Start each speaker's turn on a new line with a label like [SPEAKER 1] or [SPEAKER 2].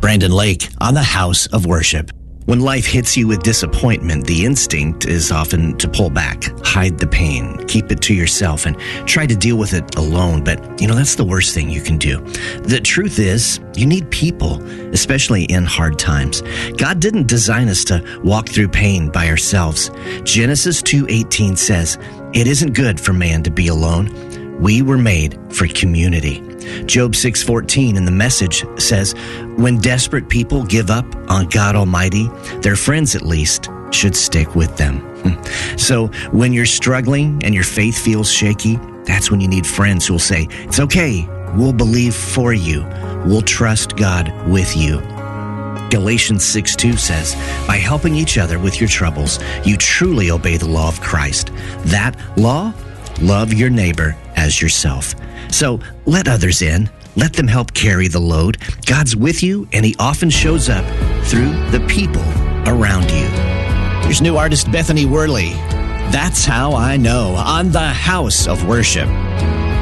[SPEAKER 1] Brandon Lake on the House of Worship. When life hits you with disappointment, the instinct is often to pull back, hide the pain, keep it to yourself, and try to deal with it alone. But, that's the worst thing you can do. The truth is, you need people, especially in hard times. God didn't design us to walk through pain by ourselves. Genesis 2:18 says, "It isn't good for man to be alone. We were made for community." Job 6:14 in the Message says, "When desperate people give up on God Almighty, their friends at least should stick with them." So when you're struggling and your faith feels shaky, that's when you need friends who will say, "It's okay, we'll believe for you. We'll trust God with you." Galatians 6:2 says, "By helping each other with your troubles, you truly obey the law of Christ. That law? Love your neighbor as yourself." So let others in. Let them help carry the load. God's with you, and he often shows up through the people around you. Here's new artist Bethany Worley. That's How I Know on the House of Worship.